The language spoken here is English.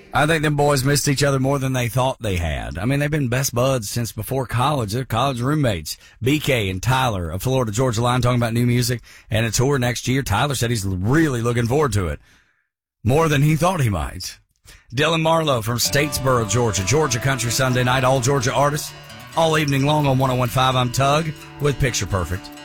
I think them boys missed each other more than they thought they had. I mean, they've been best buds since before college. They're college roommates. BK and Tyler of Florida Georgia Line talking about new music and a tour next year. Tyler said he's really looking forward to it. More than he thought he might. Dylan Marlowe from Statesboro, Georgia. Georgia Country Sunday night. All Georgia artists. All evening long on 101.5. I'm Tug with Picture Perfect.